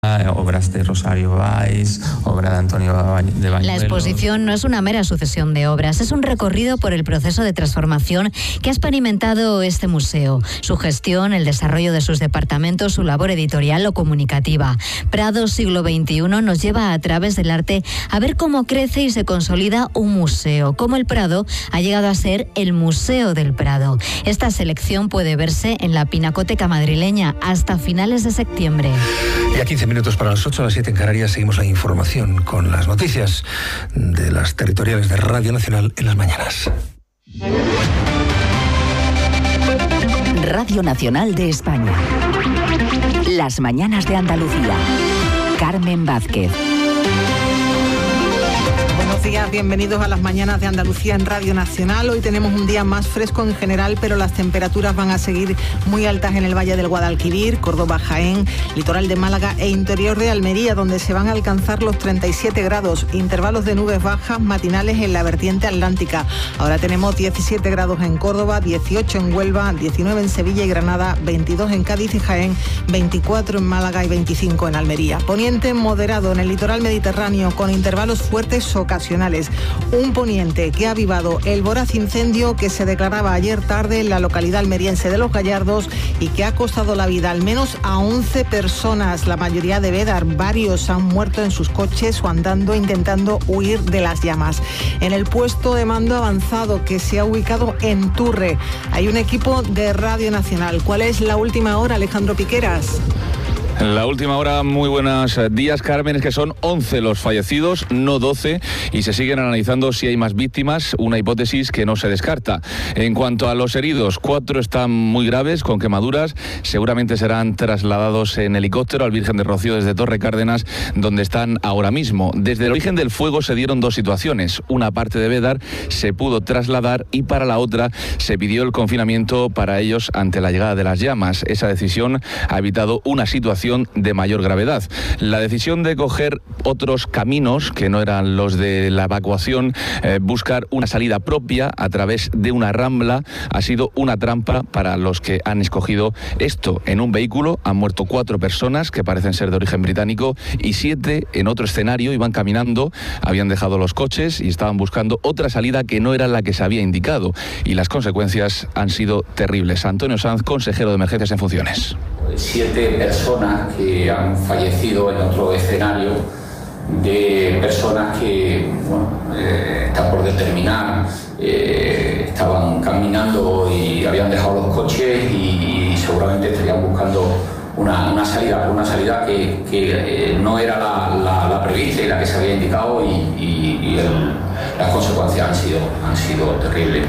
obras de Rosario Valls, obra de Antonio de Bañuelos. La exposición no es una mera sucesión de obras, es un recorrido por el proceso de transformación que ha experimentado este museo, su gestión, el desarrollo de sus departamentos, su labor editorial o comunicativa. Prado siglo XXI nos lleva a través del arte a ver cómo crece y se consolida un museo, cómo el Prado ha llegado a ser el Museo del Prado. Esta selección puede verse en la Pinacoteca madrileña hasta finales de septiembre. Y a 15 minutos para las 8, a las 7 en Canarias, seguimos la información con las noticias de las territoriales de Radio Nacional en las mañanas. Radio Nacional de España. Las mañanas de Andalucía. Carmen Vázquez. Buenos días, bienvenidos a las mañanas de Andalucía en Radio Nacional. Hoy tenemos un día más fresco en general, pero las temperaturas van a seguir muy altas en el Valle del Guadalquivir, Córdoba, Jaén, litoral de Málaga e interior de Almería, donde se van a alcanzar los 37 grados, intervalos de nubes bajas matinales en la vertiente atlántica. Ahora tenemos 17 grados en Córdoba, 18 en Huelva, 19 en Sevilla y Granada, 22 en Cádiz y Jaén, 24 en Málaga y 25 en Almería. Poniente moderado en el litoral mediterráneo con intervalos fuertes ocasionales. Un poniente que ha avivado el voraz incendio que se declaraba ayer tarde en la localidad almeriense de Los Gallardos y que ha costado la vida al menos a 11 personas, la mayoría de Bédar. Varios han muerto en sus coches o andando intentando huir de las llamas. En el puesto de mando avanzado que se ha ubicado en Turre hay un equipo de Radio Nacional. ¿Cuál es la última hora, Alejandro Piqueras? La última hora, muy buenos días, Carmen, es que son 11 los fallecidos, no 12, y se siguen analizando si hay más víctimas, una hipótesis que no se descarta. En cuanto a los heridos, 4 están muy graves, con quemaduras, seguramente serán trasladados en helicóptero al Virgen de Rocío desde Torre Cárdenas, donde están ahora mismo. Desde el origen del fuego se dieron 2 situaciones, una parte de Bédar se pudo trasladar y para la otra se pidió el confinamiento para ellos ante la llegada de las llamas. Esa decisión ha evitado una situación de mayor gravedad. La decisión de coger otros caminos que no eran los de la evacuación, buscar una salida propia a través de una rambla, ha sido una trampa para los que han escogido esto. En un vehículo han muerto 4 personas que parecen ser de origen británico y 7 en otro escenario iban caminando, habían dejado los coches y estaban buscando otra salida que no era la que se había indicado y las consecuencias han sido terribles. Antonio Sanz, consejero de Emergencias en funciones. 7 personas que han fallecido en otro escenario de personas que está por determinar, estaban caminando y habían dejado los coches y seguramente estarían buscando una salida que no era la prevista y la que se había indicado y las consecuencias han sido terribles.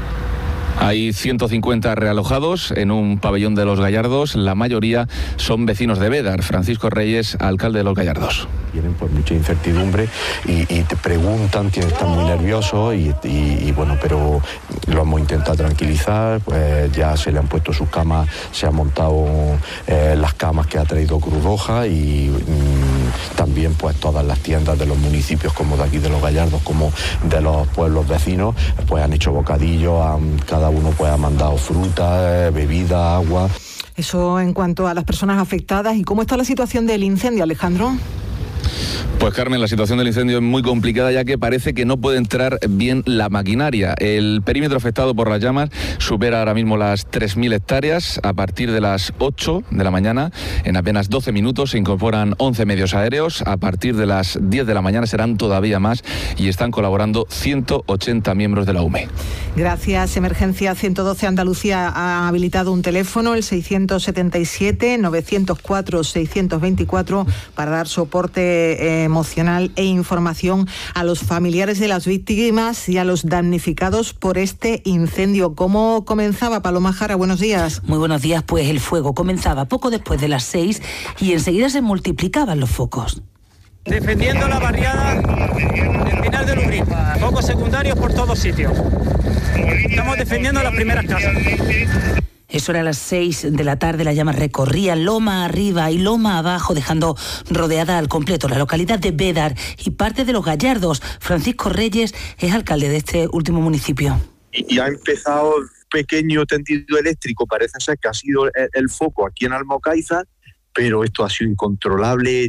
Hay 150 realojados en un pabellón de Los Gallardos, la mayoría son vecinos de Bédar. Francisco Reyes, alcalde de Los Gallardos. Tienen pues mucha incertidumbre y te preguntan, están muy nerviosos y bueno, pero lo hemos intentado tranquilizar, pues ya se le han puesto sus camas, se han montado las camas que ha traído Cruz Roja y también pues todas las tiendas de los municipios como de aquí de Los Gallardos como de los pueblos vecinos pues han hecho bocadillos, cada uno pues ha mandado fruta, bebida, agua. Eso en cuanto a las personas afectadas. ¿Y cómo está la situación del incendio, Alejandro? Pues Carmen, la situación del incendio es muy complicada ya que parece que no puede entrar bien la maquinaria. El perímetro afectado por las llamas supera ahora mismo las 3.000 hectáreas. A partir de las 8 de la mañana, en apenas 12 minutos, se incorporan 11 medios aéreos. A partir de las 10 de la mañana serán todavía más y están colaborando 180 miembros de la UME. Gracias. Emergencia 112 Andalucía ha habilitado un teléfono, el 677-904-624, para dar soporte emocional e información a los familiares de las víctimas y a los damnificados por este incendio. ¿Cómo comenzaba, Paloma Jara? Buenos días. Muy buenos días. Pues el fuego comenzaba poco después de las 6 y enseguida se multiplicaban los focos. Defendiendo la barriada del Pinar de Lubrín. Focos secundarios por todos sitios. Estamos defendiendo las primeras casas. Eso era a las 6 de la tarde, las llamas recorrían loma arriba y loma abajo, dejando rodeada al completo la localidad de Bédar y parte de Los Gallardos. Francisco Reyes es alcalde de este último municipio. Y ha empezado pequeño tendido eléctrico, parece ser que ha sido el foco aquí en Almocaiza, pero esto ha sido incontrolable.